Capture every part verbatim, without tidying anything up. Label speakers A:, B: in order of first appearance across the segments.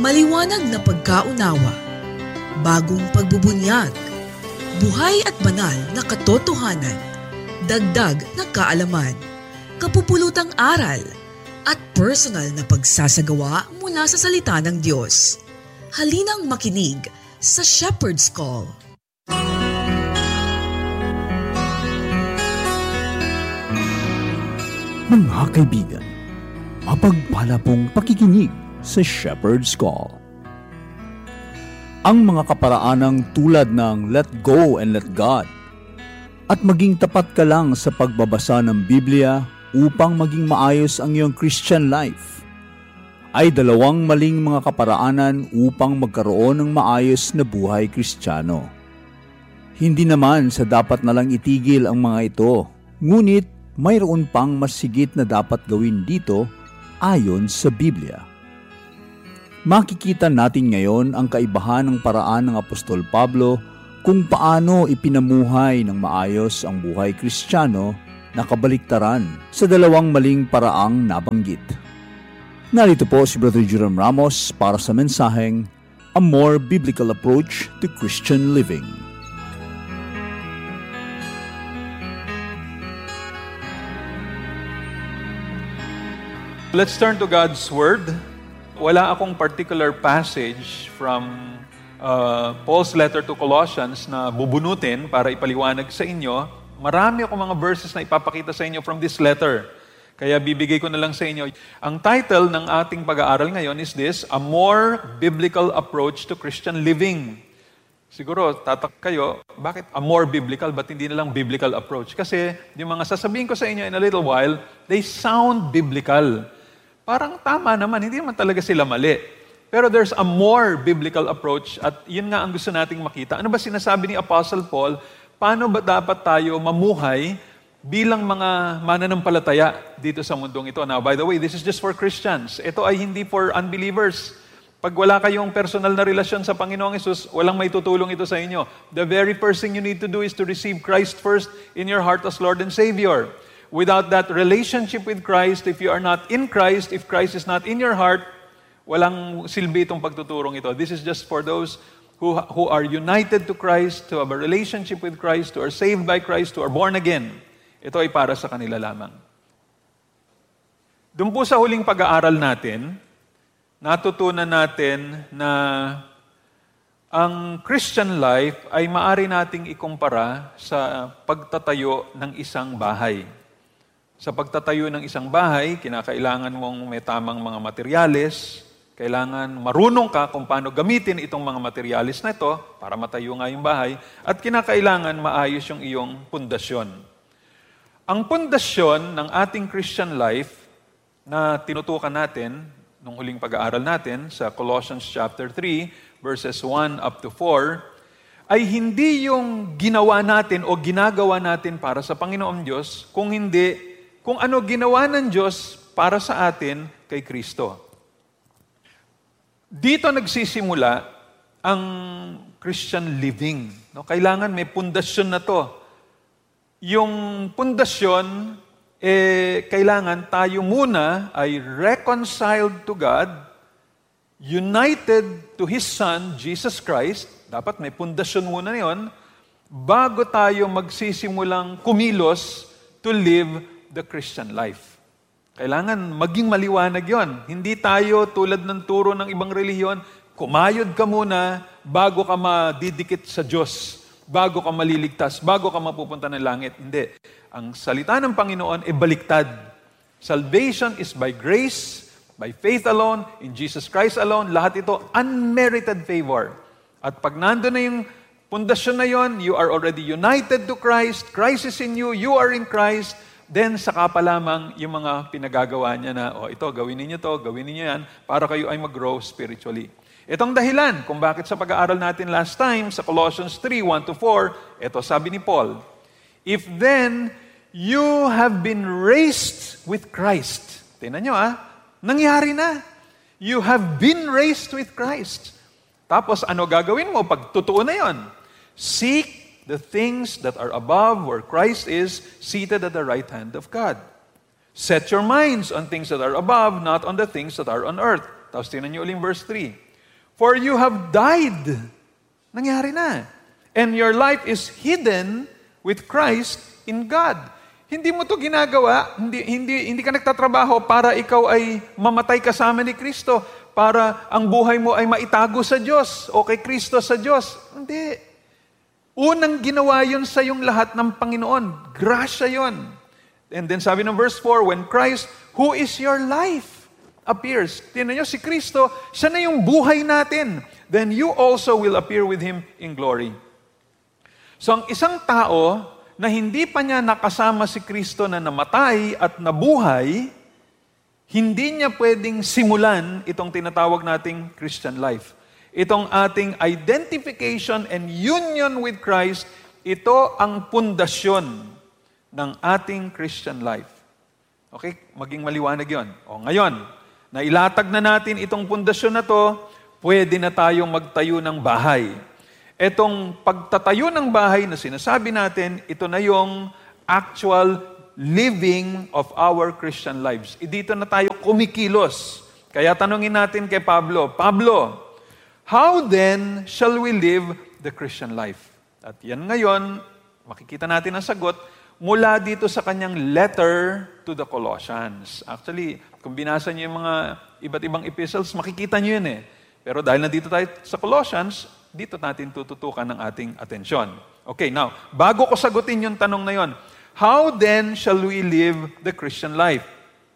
A: Maliwanag na pagkaunawa, bagong pagbubunyag, buhay at banal na katotohanan, dagdag na kaalaman, kapupulutang aral, at personal na pagsasagawa mula sa salita ng Diyos. Halinang makinig sa Shepherd's Call.
B: Mga kaibigan, mapagpala pong pakikinig sa Shepherd's Call. Ang mga kaparaanang tulad ng let go and let God at maging tapat ka lang sa pagbabasa ng Biblia upang maging maayos ang iyong Christian life ay dalawang maling mga kaparaanan upang magkaroon ng maayos na buhay Kristiyano. Hindi naman sa dapat na lang itigil ang mga ito, ngunit mayroon pang mas higit na dapat gawin dito ayon sa Biblia. Makikita natin ngayon ang kaibahan ng paraan ng Apostol Pablo kung paano ipinamuhay ng maayos ang buhay Kristiyano na kabaliktaran sa dalawang maling paraang nabanggit. Narito po si Brother Jerome Ramos para sa mensaheng A More Biblical Approach to Christian Living.
C: Let's turn to God's Word. Wala akong particular passage from uh, Paul's letter to Colossians na bubunutin para ipaliwanag sa inyo. Marami akong mga verses na ipapakita sa inyo from this letter. Kaya bibigay ko na lang sa inyo. Ang title ng ating pag-aaral ngayon is this, A More Biblical Approach to Christian Living. Siguro, tatak kayo, bakit a more biblical, ba't hindi na lang biblical approach? Kasi yung mga sasabihin ko sa inyo in a little while, they sound biblical. Parang tama naman, hindi naman talaga sila mali. Pero there's a more biblical approach at yun nga ang gusto nating makita. Ano ba sinasabi ni Apostle Paul? Paano ba dapat tayo mamuhay bilang mga mananampalataya dito sa mundong ito? Now, by the way, this is just for Christians. Ito ay hindi for unbelievers. Pag wala kayong personal na relasyon sa Panginoong Hesus, walang may tutulong ito sa inyo. The very first thing you need to do is to receive Christ first in your heart as Lord and Savior. Without that relationship with Christ, if you are not in Christ, if Christ is not in your heart, walang silbi itong pagtuturong ito. This is just for those who, who are united to Christ, who have a relationship with Christ, who are saved by Christ, who are born again. Ito ay para sa kanila lamang. Doon po sa huling pag-aaral natin, natutunan natin na ang Christian life ay maaari nating ikumpara sa pagtatayo ng isang bahay. Sa pagtatayo ng isang bahay, kinakailangan mong may tamang mga materyales, kailangan marunong ka kung paano gamitin itong mga materyales na ito para matayo nga yung bahay, at kinakailangan maayos yung iyong pundasyon. Ang pundasyon ng ating Christian life na tinutukan natin nung huling pag-aaral natin sa Colossians chapter three, verses one up to four, ay hindi yung ginawa natin o ginagawa natin para sa Panginoong Diyos, kung hindi kung ano ginawa ng Diyos para sa atin kay Kristo. Dito nagsisimula ang Christian living. No? Kailangan may pundasyon na to. Yung pundasyon, eh, kailangan tayo muna ay reconciled to God, united to His Son, Jesus Christ. Dapat may pundasyon muna yon bago tayo magsisimulang kumilos to live the Christian life. Kailangan maging maliwanag yon. Hindi tayo tulad ng turo ng ibang relihiyon, kumayod ka muna bago ka madidikit sa Diyos, bago ka maliligtas, bago ka mapupunta ng langit. Hindi. Ang salita ng Panginoon ay baliktad. Salvation is by grace, by faith alone, in Jesus Christ alone. Lahat ito unmerited favor. At pag nando na yung pundasyon na yon, you are already united to Christ, Christ is in you, you are in Christ, then saka pa lamang yung mga pinagagawa niya na, oh ito, gawin niyo to, gawin niyo yan, para kayo ay mag-grow spiritually. Itong dahilan kung bakit sa pag-aaral natin last time, sa Colossians three, one to four, ito sabi ni Paul, if then you have been raised with Christ. Tingnan nyo ah, nangyari na. You have been raised with Christ. Tapos ano gagawin mo pag totoo na yon? Seek the things that are above where Christ is seated at the right hand of God. Set your minds on things that are above, not on the things that are on earth. Tapos tingnan niyo uling verse three. For you have died. Nangyari na. And your life is hidden with Christ in God. Hindi mo to ginagawa, hindi, hindi, hindi ka nagtatrabaho para ikaw ay mamatay kasama ni Kristo, para ang buhay mo ay maitago sa Diyos o kay Kristo sa Diyos. Hindi. Unang ginawa yun sa yung lahat ng Panginoon. Grasya yun. And then sabi ng verse four, when Christ, who is your life, appears. Tingnan nyo, si Kristo, siya na yung buhay natin. Then you also will appear with Him in glory. So ang isang tao na hindi pa niya nakasama si Kristo na namatay at nabuhay, hindi niya pwedeng simulan itong tinatawag nating Christian life. Itong ating identification and union with Christ, ito ang pundasyon ng ating Christian life. Okay? Maging maliwanag yon. O ngayon, nailatag na natin itong pundasyon na to, pwede na tayong magtayo ng bahay. Etong pagtatayo ng bahay na sinasabi natin, ito na yung actual living of our Christian lives. E dito na tayo kumikilos. Kaya tanungin natin kay Pablo, Pablo, how then shall we live the Christian life? At yan ngayon, makikita natin ang sagot mula dito sa kanyang letter to the Colossians. Actually, kung binasa niyo yung mga iba't ibang epistles, makikita niyo yun eh. Pero dahil nandito tayo sa Colossians, dito natin tututukan ng ating atensyon. Okay, now, bago ko sagutin yung tanong na yon, how then shall we live the Christian life?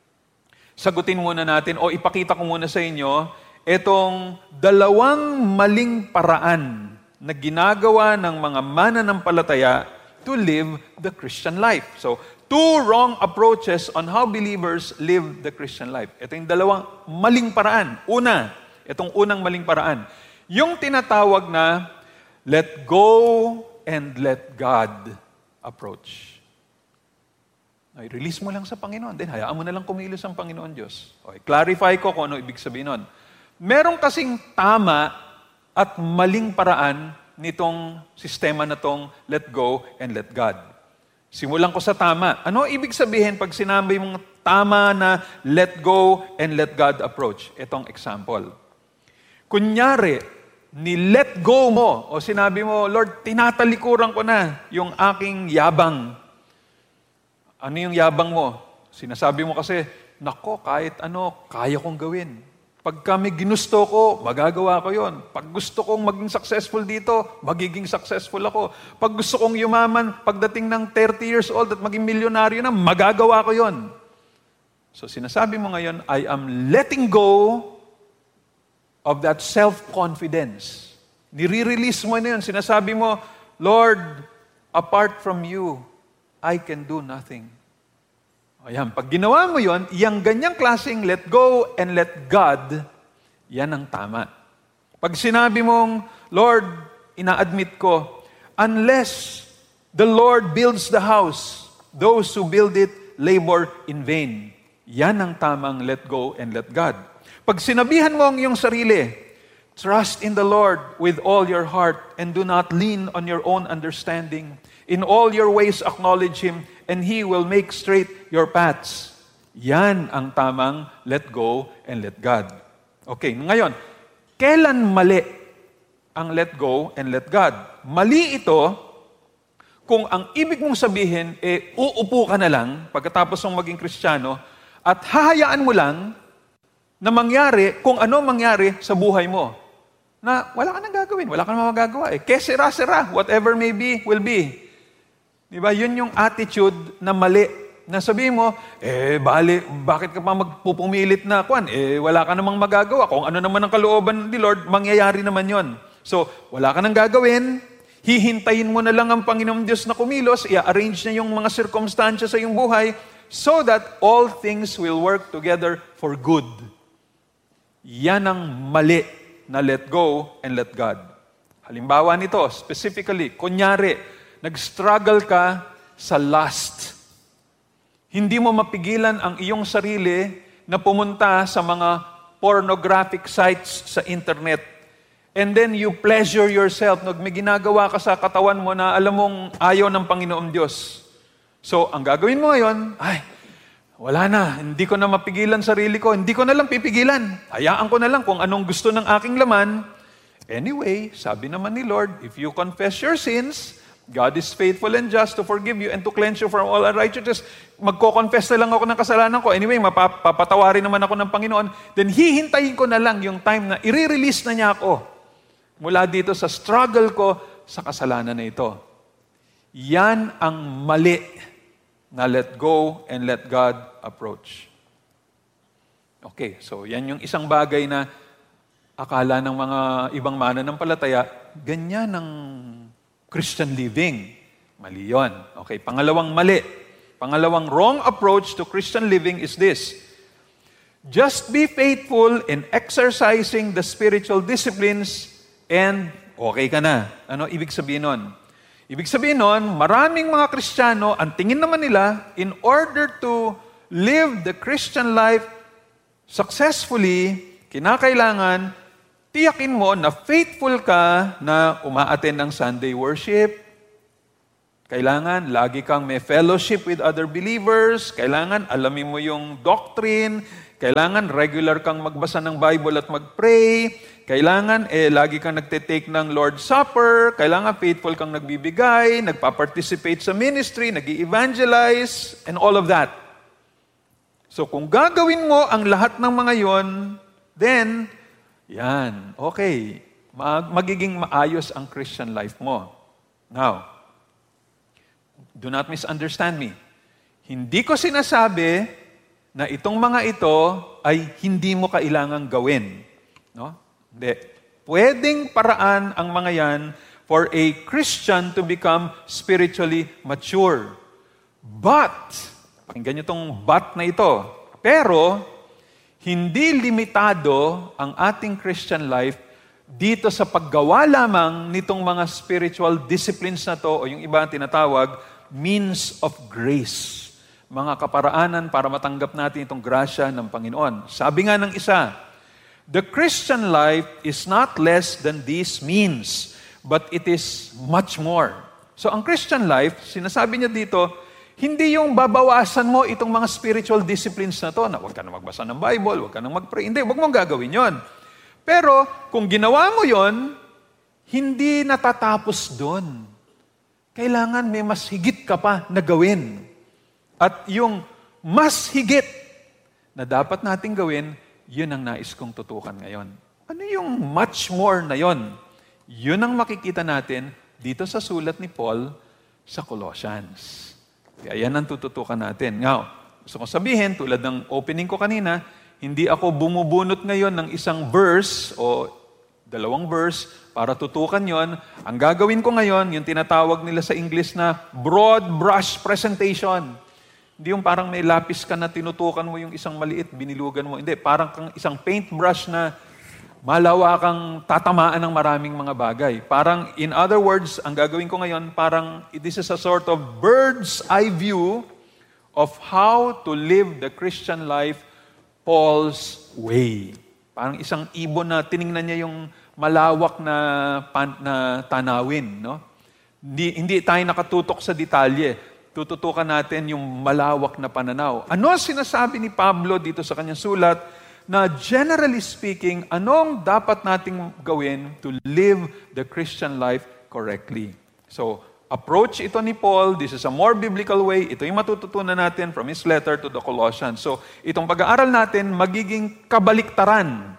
C: Sagutin muna natin, o ipakita ko muna sa inyo, itong dalawang maling paraan na ginagawa ng mga mananampalataya to live the Christian life. So, two wrong approaches on how believers live the Christian life. Ito yung dalawang maling paraan. Una, itong unang maling paraan. Yung tinatawag na let go and let God approach. Ay, release mo lang sa Panginoon. Then, hayaan mo na lang kumilos ang Panginoon Diyos. Okay, clarify ko kung ano ibig sabihin nun. Meron kasing tama at maling paraan nitong sistema na tong let go and let God. Simulan ko sa tama. Ano ibig sabihin pag sinabi mong tama na let go and let God approach? Itong example. Kunyari, ni-let go mo, o sinabi mo, Lord, tinatalikuran ko na yung aking yabang. Ano yung yabang mo? Sinasabi mo kasi, nako, kahit ano, kaya kong gawin. Pag kami ginusto ko, magagawa ko yon. Pag gusto kong maging successful dito, magiging successful ako. Pag gusto kong yumaman, pagdating ng thirty years old at maging milyonaryo na, magagawa ko yon. So sinasabi mo ngayon, I am letting go of that self-confidence. Nire-release mo na yun. Sinasabi mo, Lord, apart from you, I can do nothing. Ayan, pag ginawa mo yun, yung ganyang klaseng let go and let God, yan ang tama. Pag sinabi mong, Lord, ina-admit ko, unless the Lord builds the house, those who build it labor in vain. Yan ang tamang let go and let God. Pag sinabihan mo ang iyong sarili, trust in the Lord with all your heart and do not lean on your own understanding. In all your ways acknowledge Him and He will make straight your paths. Yan ang tamang let go and let God. Okay, ngayon, kailan mali ang let go and let God? Mali ito kung ang ibig mong sabihin, eh, uupo ka na lang pagkatapos mong maging Kristiyano at hahayaan mo lang na mangyari kung ano mangyari sa buhay mo. Na wala ka nang gagawin, wala ka nang magagawa. Eh, kaya sira-sira, whatever may be, will be. Diba? Yun yung attitude na mali. Na sabihin mo, eh, bali, bakit ka pa magpupumilit na, kwan? Eh, wala ka namang magagawa. Kung ano naman ang kalooban ni Lord, mangyayari naman yon. So, wala ka nang gagawin, hihintayin mo na lang ang Panginoong Diyos na kumilos, i-arrange niya yung mga circumstances sa iyong buhay, so that all things will work together for good. Yan ang mali na let go and let God. Halimbawa nito, specifically, kunyari, nag-struggle ka sa lust. Hindi mo mapigilan ang iyong sarili na pumunta sa mga pornographic sites sa internet. And then you pleasure yourself. May ginagawa ka sa katawan mo na alam mong ayaw ng Panginoong Diyos. So, ang gagawin mo ngayon, ay, wala na, hindi ko na mapigilan sarili ko, hindi ko na lang pipigilan. Hayaan ko na lang kung anong gusto ng aking laman, Anyway, sabi naman ni Lord, if you confess your sins, God is faithful and just to forgive you and to cleanse you from all unrighteousness. Magko-confess na lang ako ng kasalanan ko. Anyway, mapapatawarin naman ako ng Panginoon. Then hihintayin ko na lang yung time na i-release na niya ako mula dito sa struggle ko sa kasalanan na ito. Yan ang mali na let go and let God approach. Okay, so yan yung isang bagay na akala ng mga ibang mananampalataya, ganyan ang Christian living. Mali yun. Okay, pangalawang mali. Pangalawang wrong approach to Christian living is this. Just be faithful in exercising the spiritual disciplines and okay ka na. Ano ibig sabihin nun? Ibig sabihin nun, maraming mga Kristiyano, ang tingin naman nila, in order to live the Christian life successfully, kinakailangan tiyakin mo na faithful ka na uma-attend ng Sunday worship. Kailangan lagi kang may fellowship with other believers. Kailangan alamin mo yung doctrine. Kailangan regular kang magbasa ng Bible at mag-pray. Kailangan eh lagi kang nagte-take ng Lord's Supper. Kailangan faithful kang nagbibigay, nagpa-participate sa ministry, nag-evangelize, and all of that. So kung gagawin mo ang lahat ng mga yon, then yan, okay. Mag- magiging maayos ang Christian life mo. Now, do not misunderstand me. Hindi ko sinasabi na itong mga ito ay hindi mo kailangang gawin. No? Hindi. Pwedeng paraan ang mga yan for a Christian to become spiritually mature. But, pakinggan nyo itong but na ito. Pero, hindi limitado ang ating Christian life dito sa paggawa lamang nitong mga spiritual disciplines na to o yung iba ang tinatawag means of grace. Mga kaparaanan para matanggap natin itong grasya ng Panginoon. Sabi nga ng isa, the Christian life is not less than these means, but it is much more. So ang Christian life, sinasabi niya dito, hindi yung babawasan mo itong mga spiritual disciplines na to, na huwag ka na magbasa ng Bible, huwag ka na mag-pray. Hindi, huwag mong gagawin yon. Pero, kung ginawa mo yon, hindi natatapos doon. Kailangan may mas higit ka pa na gawin. At yung mas higit na dapat nating gawin, yun ang nais kong tutukan ngayon. Ano yung much more na yon? Yun ang makikita natin dito sa sulat ni Paul sa Colossians. Kaya yan ang tututukan natin. Now, gusto kong sabihin, tulad ng opening ko kanina, hindi ako bumubunot ngayon ng isang verse o dalawang verse para tutukan yon. Ang gagawin ko ngayon, yung tinatawag nila sa English na broad brush presentation. Hindi yung parang may lapis ka na tinutukan mo yung isang maliit, binilugan mo. Hindi, parang kang isang paintbrush na malawakang tatamaan ng maraming mga bagay. Parang, in other words, ang gagawin ko ngayon, parang this is a sort of bird's eye view of how to live the Christian life Paul's way. Parang isang ibon na tiningnan niya yung malawak na, pan, na tanawin. No? Hindi, hindi tayo nakatutok sa detalye. Tututukan natin yung malawak na pananaw. Ano sinasabi ni Pablo dito sa kanyang sulat? Na generally speaking, anong dapat nating gawin to live the Christian life correctly? So, approach ito ni Paul. This is a more biblical way. Ito yung matututunan natin from his letter to the Colossians. So, itong pag-aaral natin, magiging kabaliktaran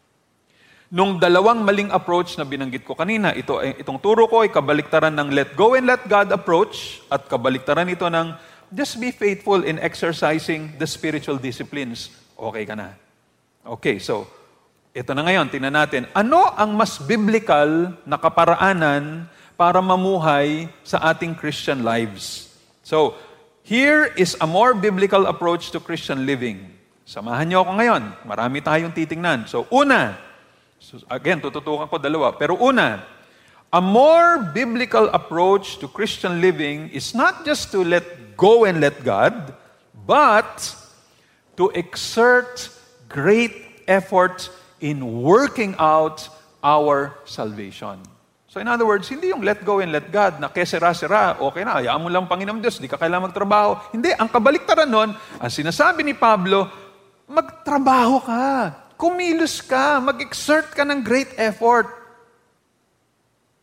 C: nung dalawang maling approach na binanggit ko kanina. Ito, itong turo ko ay kabaliktaran ng let go and let God approach at kabaliktaran ito ng just be faithful in exercising the spiritual disciplines. Okay ka na. Okay, so, ito na ngayon, tingnan natin. Ano ang mas biblical na kaparaanan para mamuhay sa ating Christian lives? So, here is a more biblical approach to Christian living. Samahan niyo ako ngayon. Marami tayong titingnan. So, una, so again, tututukan ko dalawa. Pero una, a more biblical approach to Christian living is not just to let go and let God, but to exert great effort in working out our salvation. So in other words, hindi yung let go and let God na kesera-sera, okay na, hayaan mo lang Panginoon Diyos, di ka kailangan magtrabaho. Hindi, ang kabaliktaran nun, ang sinasabi ni Pablo, magtrabaho ka, kumilos ka, mag-exert ka ng great effort.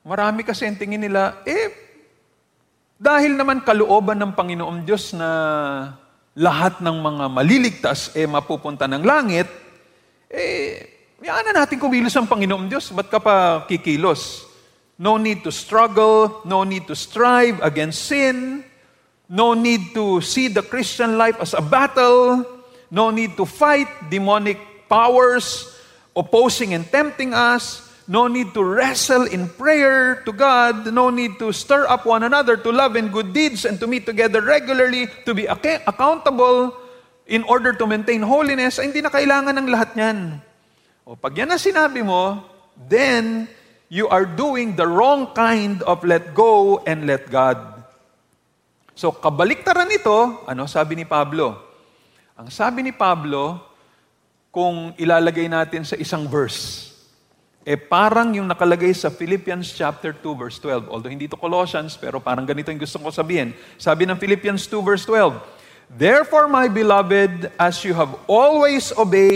C: Marami kasi ang tingin nila, eh, dahil naman kalooban ng Panginoon Diyos na lahat ng mga maliligtas eh mapupunta ng langit, eh, yan na natin kumilos ang Panginoon Diyos. Ba't ka pa kikilos? No need to struggle, no need to strive against sin, no need to see the Christian life as a battle, no need to fight demonic powers opposing and tempting us, no need to wrestle in prayer to God, no need to stir up one another to love and good deeds and to meet together regularly, to be ac- accountable in order to maintain holiness. Ay, hindi na kailangan ng lahat yan. O pag yan na sinabi mo, then you are doing the wrong kind of let go and let God. So kabaliktaran nito, ano sabi ni Pablo? Ang sabi ni Pablo, kung ilalagay natin sa isang verse, eh parang yung nakalagay sa Philippians chapter two verse twelve. Although hindi to Colossians, pero parang ganito yung gusto ko sabihin. Sabi ng Philippians two verse twelve, therefore, my beloved, as you have always obeyed